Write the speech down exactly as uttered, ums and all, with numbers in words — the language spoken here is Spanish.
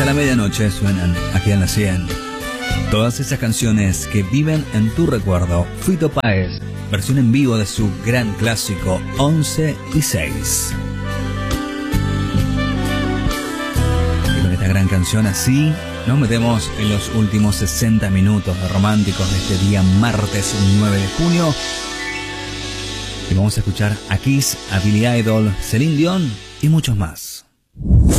hasta la medianoche suenan aquí en la cien. Todas esas canciones que viven en tu recuerdo. Fito Páez, versión en vivo de su gran clásico once y seis. Y con esta gran canción así nos metemos en los últimos sesenta minutos de románticos de este día martes nueve de junio. Y vamos a escuchar a Kiss, a Billy Idol, Celine Dion y muchos más.